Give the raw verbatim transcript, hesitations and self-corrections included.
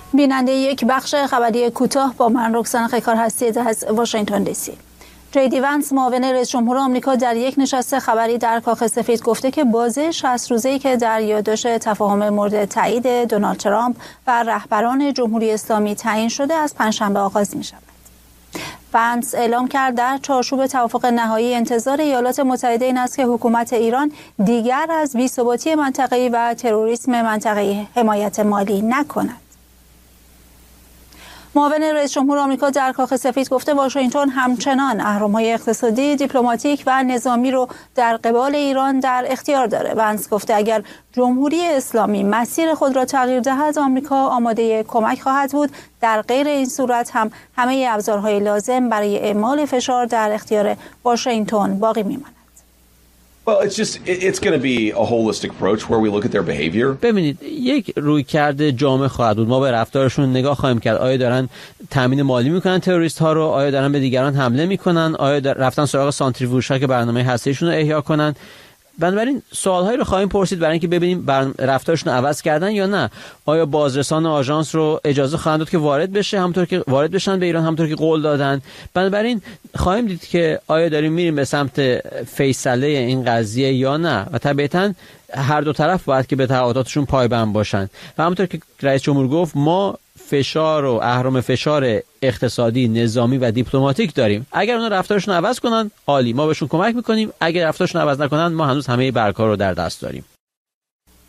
بیننده یک بخش خبری کوتاه با من رکسانا خیکار هستید از واشنگتن دی سی. جی دی ونس معاون رئیس جمهور آمریکا در یک نشست خبری در کاخ سفید گفته که بازه شصت روزه‌ای که در یادداشت تفاهم مورد تایید دونالد ترامپ و رهبران جمهوری اسلامی تعیین شده از پنجشنبه آغاز می‌شود. ونس اعلام کرد در چارچوب توافق نهایی انتظار ایالات متحده این است که حکومت ایران دیگر از بی‌ثباتی منطقه‌ای و تروریسم منطقه‌ای حمایت مالی نکند. معاون رئیس جمهور آمریکا در کاخ سفید گفته واشنگتن همچنان اهرم‌های اقتصادی، دیپلماتیک و نظامی رو در قبال ایران در اختیار داره. ونس گفته اگر جمهوری اسلامی مسیر خود را تغییر دهد، آمریکا آماده کمک خواهد بود. در غیر این صورت هم همه ابزارهای لازم برای اعمال فشار در اختیار واشنگتن باقی میماند. Well, it's just it's going to be a holistic approach where we look at their behavior. ببینید یک رویکرد جامع خواهد بود. ما به رفتارشون نگاه خواهیم کرد. آیا دارن تامین مالی میکنن تروریست ها رو؟ آیا دارن به دیگران حمله میکنن؟ آیا رفتن سراغ سانتریفیوژها که برنامه هسته‌ایشون رو احیا کنن؟ بنابراین سوالهایی رو خواهیم پرسید برای اینکه ببینیم رفتارشون عوض کردن یا نه. آیا بازرسان آژانس رو اجازه خواهند داد که وارد بشه همونطور که وارد بشن به ایران همونطور که قول دادن؟ بنابراین خواهیم دید که آیا داریم میریم به سمت فیصله این قضیه یا نه و طبیعتاً هر دو طرف باید که به تعهداتشون پایبند باشن و همونطور که رئیس جمهور گفت ما فشار و اهرم فشار اقتصادی، نظامی و دیپلماتیک داریم. اگر اونا رفتارشون عوض کنن عالی، ما بهشون کمک میکنیم. اگر رفتارشون عوض نکنن ما هنوز همه برگ‌ها رو در دست داریم.